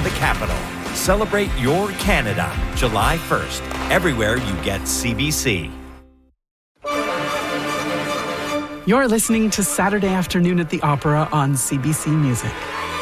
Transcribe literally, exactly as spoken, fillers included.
the capital. Celebrate your Canada, July first, everywhere you get C B C. You're listening to Saturday Afternoon at the Opera on C B C Music.